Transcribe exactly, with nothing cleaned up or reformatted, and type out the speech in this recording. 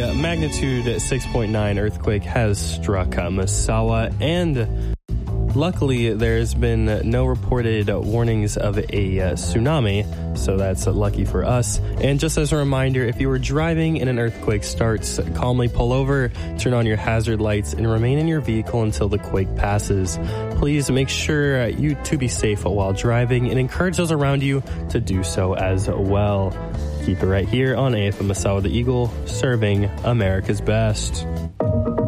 A magnitude six point nine earthquake has struck Misawa, and luckily there's been no reported warnings of a tsunami, so that's lucky for us. And just as a reminder, if you were driving and an earthquake starts, calmly pull over, turn on your hazard lights, and remain in your vehicle until the quake passes. Please make sure you to be safe while driving and encourage those around you to do so as well. Keep it right here on A F M Misawa the Eagle, serving America's best.